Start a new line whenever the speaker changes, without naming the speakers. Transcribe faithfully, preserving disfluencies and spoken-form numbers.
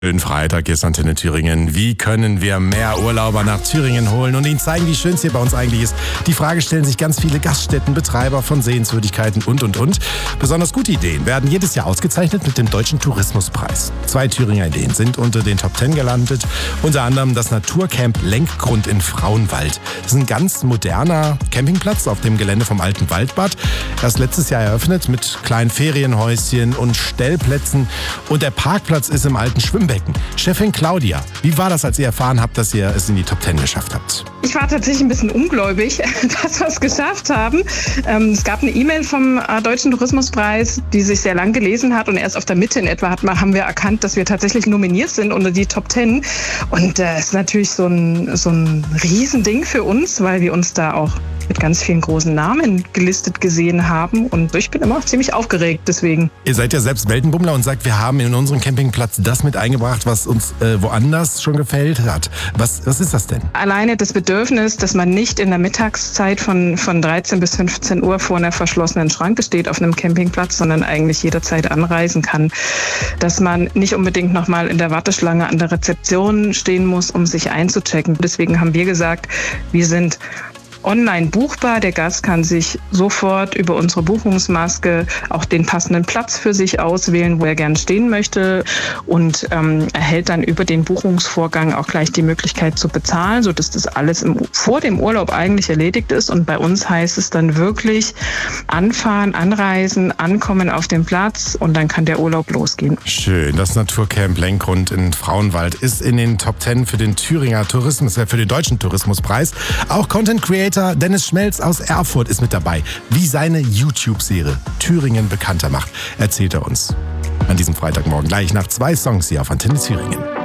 Schönen Freitag, hier ist Antenne Thüringen. Wie können wir mehr Urlauber nach Thüringen holen und ihnen zeigen, wie schön es hier bei uns eigentlich ist? Die Frage stellen sich ganz viele Gaststätten, Betreiber von Sehenswürdigkeiten und, und, und. Besonders gute Ideen werden jedes Jahr ausgezeichnet mit dem Deutschen Tourismuspreis. Zwei Thüringer Ideen sind unter den Top Ten gelandet. Unter anderem das Naturcamp Lenkgrund in Frauenwald. Das ist ein ganz moderner Campingplatz auf dem Gelände vom Alten Waldbad. Erst letztes Jahr eröffnet mit kleinen Ferienhäuschen und Stellplätzen. Und der Parkplatz ist im alten Schwimmbad. Chefin Claudia, wie war das, als ihr erfahren habt, dass ihr es in die Top Ten geschafft habt?
Ich war tatsächlich ein bisschen ungläubig, dass wir es geschafft haben. Ähm, es gab eine E-Mail vom äh, Deutschen Tourismuspreis, die sich sehr lang gelesen hat, und erst auf der Mitte in etwa hat, haben wir erkannt, dass wir tatsächlich nominiert sind unter die Top Ten. Und es äh, ist natürlich so ein, so ein Riesending für uns, weil wir uns da auch mit ganz vielen großen Namen gelistet gesehen haben. Und ich bin immer ziemlich aufgeregt deswegen.
Ihr seid ja selbst Weltenbummler und sagt, wir haben in unserem Campingplatz das mit eingebracht, was uns äh, woanders schon gefällt hat. Was, was ist das denn?
Alleine das Bedürfnis, dass man nicht in der Mittagszeit von, von dreizehn bis fünfzehn Uhr vor einer verschlossenen Schranke steht auf einem Campingplatz, sondern eigentlich jederzeit anreisen kann. Dass man nicht unbedingt nochmal in der Warteschlange an der Rezeption stehen muss, um sich einzuchecken. Deswegen haben wir gesagt, wir sind online buchbar. Der Gast kann sich sofort über unsere Buchungsmaske auch den passenden Platz für sich auswählen, wo er gern stehen möchte, und ähm, erhält dann über den Buchungsvorgang auch gleich die Möglichkeit zu bezahlen, sodass das alles im, vor dem Urlaub eigentlich erledigt ist. Und bei uns heißt es dann wirklich anfahren, anreisen, ankommen auf den Platz, und dann kann der Urlaub losgehen.
Schön. Das Naturcamp Lenkgrund in Frauenwald ist in den Top Ten für den Thüringer Tourismus, für den Deutschen Tourismuspreis. Auch Content Creator Dennis Schmelz aus Erfurt ist mit dabei. Wie seine YouTube-Serie Thüringen bekannter macht, erzählt er uns an diesem Freitagmorgen gleich nach zwei Songs hier auf Antenne Thüringen.